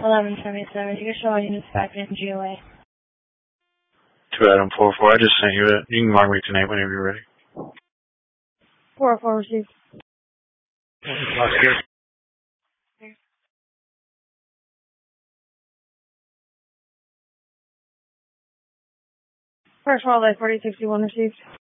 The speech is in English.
1177. You can show all units back in GOA. 2 Adam 44. I just sent you it. You can mark me tonight whenever you're ready. 404 received. Lost here. First wildlife 4061 received.